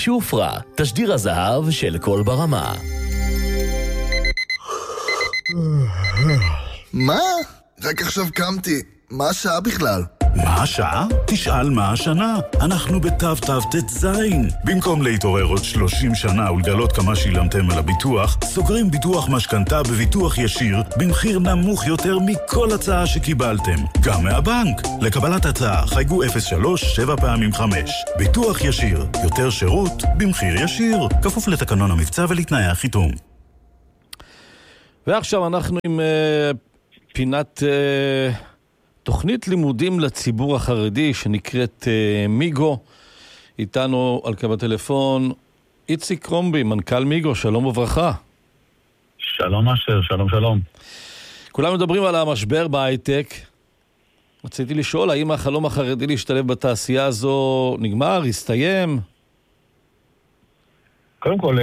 שופרה, תשדיר הזהב של כל ברמה. מה? רק עכשיו קמתי. מה השעה בכלל? מה השעה? תשאל מה השנה. אנחנו בתו תזין. במקום להתעורר עוד 30 שנה ולגלות כמה שילמתם על הביטוח, סוגרים ביטוח משכנתה בביטוח ישיר במחיר נמוך יותר מכל הצעה שקיבלתם. גם מהבנק. לקבלת הצעה חייגו 03-7x5. ביטוח ישיר. יותר שירות במחיר ישיר. כפוף לתקנון המבצע ולתנאי החיתום. ועכשיו אנחנו עם פינת תוכנית לימודים לציבור החרדי שנקראת מיגו. איתנו על קו הטלפון איציק קרומבי, מנכ"ל מיגו. שלום וברכה. שלום אשר, שלום שלום. כולם מדברים על המשבר בהייטק. רציתי לשאול, האם החלום החרדי להשתלב בתעשייה הזו נגמר, הסתיים? קודם כל,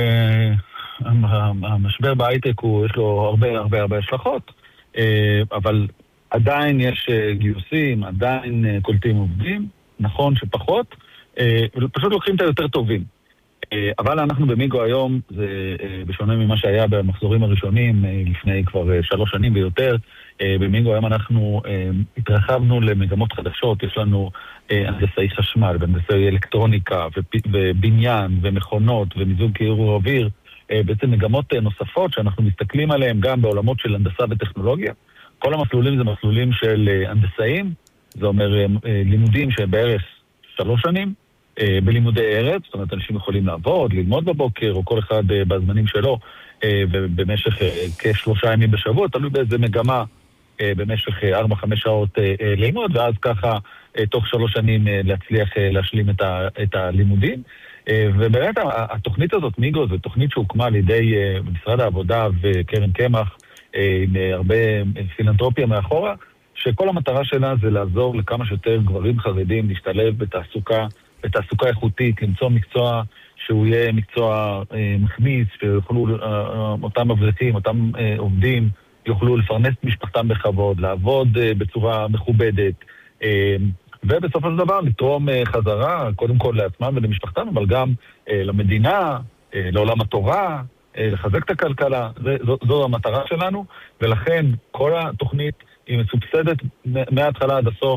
המשבר בהייטק יש לו הרבה השלכות, אבל עדיין יש גיוסים, עדיין קולטים עובדים, נכון שפחות, פשוט לוקחים את היותר טובים. אבל אנחנו במיגו היום, זה בשונה ממה שהיה במחזורים הראשונים, לפני כבר 3 שנים ויותר, במיגו היום אנחנו התרחבנו למגמות חדשות, יש לנו הנדסאי חשמל, הנדסאי אלקטרוניקה, ובניין, ומכונות, ומיזוג קירור אוויר, בעצם מגמות נוספות שאנחנו מסתכלים עליהן גם בעולמות של הנדסה וטכנולוגיה. כל המסלולים זה מסלולים של הנדסאים, זה אומר לימודים שבערך 3 שנים, בלימודי ערב, זאת אומרת אנשים יכולים לעבוד, ללמוד בבוקר, או כל אחד בזמנים שלו, ובמשך כ3 ימים בשבוע, תלוי באיזה מגמה, במשך 4-5 שעות ללמוד, ואז ככה תוך 3 שנים להצליח להשלים את הלימודים. ובאמת התוכנית הזאת, מיגו, זו תוכנית שהוקמה על ידי משרד העבודה וקרן קמח, עם הרבה פילנתרופיה מאחורה, שכל המטרה שלה זה לעזור לכמה שיותר גברים חרדים להשתלב בתעסוקה איכותית, למצוא מקצוע שהוא יהיה מקצוע מכניס, שיוכלו אותם מבריחים, אותם עובדים, יוכלו לפרנס את משפחתם בכבוד, לעבוד בצורה מכובדת, ובסופו של דבר לתרום חזרה, קודם כל לעצמם ולמשפחתם, אבל גם למדינה, לעולם התורה, לחזק את הכלכלה. זו המטרה שלנו, ולכן כל התוכנית היא מסובסדת מההתחלה עד הסוף,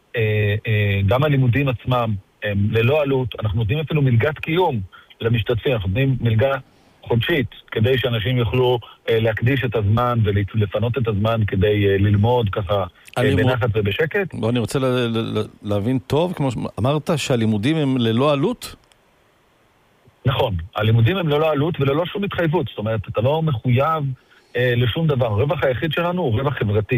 גם הלימודים עצמם הם ללא עלות, אנחנו נותנים אפילו מלגת קיום למשתתפים, אנחנו נותנים מלגה חודשית, כדי שאנשים יוכלו להקדיש את הזמן ולפנות את הזמן כדי ללמוד ככה בנחת ובשקט. אני רוצה להבין טוב, כמו אמרת שהלימודים הם ללא עלות? נכון, הלימודים הם ללא עלות וללא שום התחייבות, זאת אומרת, אתה לא מחויב לשום דבר. הרווח היחיד שלנו הוא רווח חברתי.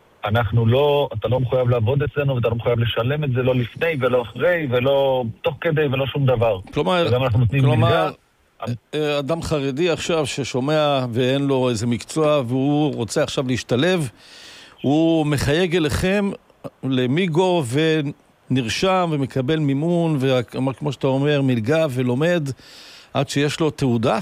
אתה לא מחויב לעבוד אצלנו, ואתה לא מחויב לשלם את זה לא לפני ולא אחרי, ולא תוך כדי ולא שום דבר. כלומר, אדם חרדי עכשיו ששומע ואין לו איזה מקצוע, והוא רוצה עכשיו להשתלב, הוא מחייג אליכם למיגו ונרשם ומקבל מימון, וכמו שאתה אומר, מלגה ולומד עד שיש לו תעודה?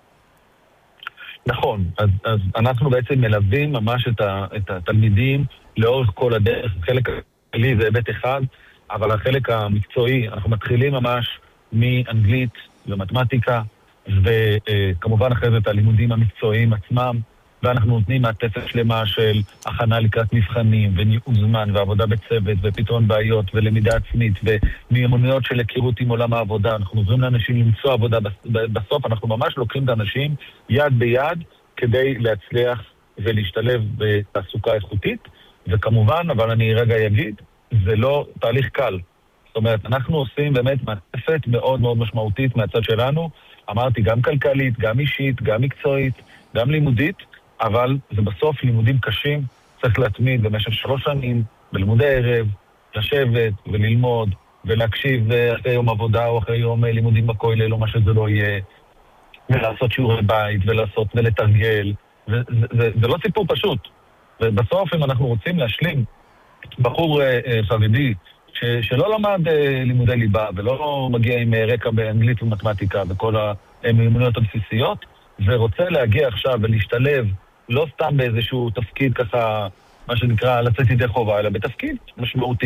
נכון, אז אנחנו בעצם מלווים ממש את התלמידים לאורך כל הדרך. החלק הכללי זה היבט אחד, אבל החלק המקצועי, אנחנו מתחילים ממש מאנגלית ומתמטיקה, וכמובן אחרי זה את הלימודים המקצועיים עצמם, ואנחנו נותנים מעטפת שלמה של הכנה לקראת מבחנים, וניהול זמן, ועבודה בצוות, ופתרון בעיות, ולמידה עצמית, ומיומנויות של היכרות עם עולם העבודה. אנחנו עוזרים לאנשים למצוא עבודה. בסוף אנחנו ממש לוקחים את האנשים יד ביד, כדי להצליח ולהשתלב בתעסוקה איכותית, וכמובן, אבל אני רגע אגיד, זה לא תהליך קל. זאת אומרת, אנחנו עושים באמת מעטפת מאוד מאוד משמעותית מהצד שלנו, אמרתי, גם כלכלית, גם אישית, גם מקצועית, גם לימודית, אבל זה בסוף לימודים קשים, צריך להתמיד במשך 3 שנים, בלימודי ערב, לשבת וללמוד, ולהקשיב אחרי יום עבודה או אחרי יום לימודים בכולל, או מה שזה לא יהיה, ולעשות שיעורי בית, ולתרגל, זה לא סיפור פשוט. ובסוף, אם אנחנו רוצים להשלים בחור חרדי, שלא למד לימודי ליבה, ולא מגיע עם רקע באנגלית ומתמטיקה, וכל המיומנויות הבסיסיות, ורוצה להגיע עכשיו ולהשתלב, לא סתם באיזשהו תפקיד ככה, מה שנקרא, לצאת ידי חובה, אלא בתפקיד משמעותי,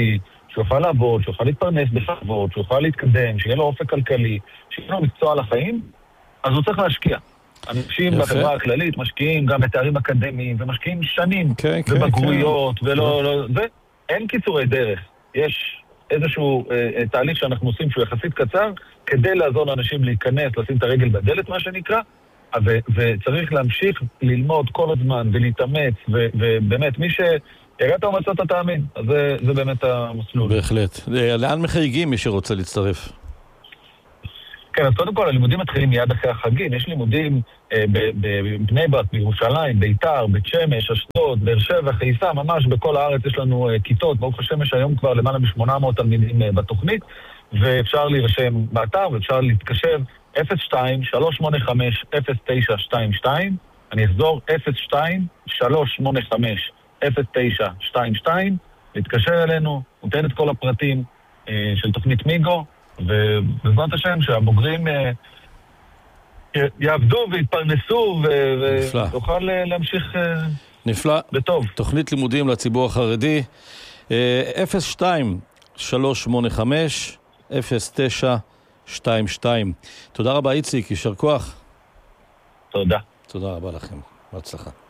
שהוא יוכל לעבוד, שהוא יוכל להתפרנס בכבוד, שהוא יוכל להתקדם, שיהיה לו אופק כלכלי, שיהיה לו מקצוע לחיים, אז הוא צריך להשקיע. אנשים בחברה הכללית משקיעים גם בתארים אקדמיים, ומשקיעים שנים בבגרויות, ואין קיצורי דרך. יש איזשהו תהליך שאנחנו עושים שהוא יחסית קצר, כדי לעזור לאנשים להיכנס, לשים את הרגל בדלת, מה שנקרא, וצריך להמשיך ללמוד כל הזמן ולהתאמץ, ובאמת, מי שיגעת ומצאת תאמין, אז זה באמת המסלול. בהחלט. לאן מחייגים מי שרוצה להצטרף? כן, אז קודם כל, הלימודים מתחילים מיד אחרי החגים. יש לימודים בבני ברק, בירושלים, ביתר, בית שמש, אשדוד, באר שבע, חיפה, ממש בכל הארץ יש לנו כיתות. ברוך השם יש היום כבר למעלה מ-800 תלמידים בתוכנית, ואפשר להירשם באתר, ואפשר להתקשר 02-385-0922. אני אחזור, 02-385-0922. להתקשר אלינו, נותן את כל הפרטים של תוכנית מיגו, ובזמן השם שהבוגרים יעבדו והתפרנסו ונוכל להמשיך נפלא. בטוב. תוכנית לימודים לציבור החרדי 02-385-0922. תודה רבה איציק, יישר כוח. תודה. תודה רבה לכם, בהצלחה.